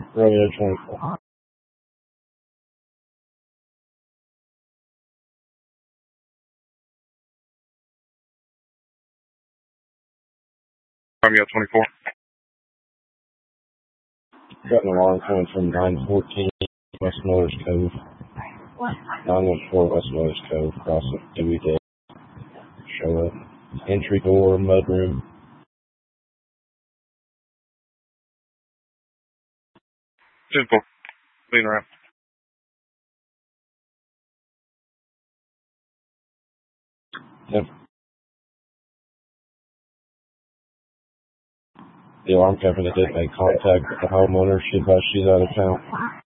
Romeo 24. Romeo 24. Got an alarm coming from 914 West Millers Cove. 914 West Millers Cove, crossing Dewey Day. Show up. Entry door, mudroom. 10-4. Lean around. Yep. The alarm company did make contact with the homeowner. She advised she's out of town.